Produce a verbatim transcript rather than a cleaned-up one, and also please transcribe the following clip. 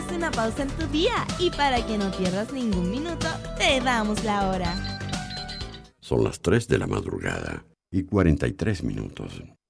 hagamos una pausa en tu día y para que no pierdas ningún minuto, te damos la hora. Son las tres de la madrugada y cuarenta y tres minutos.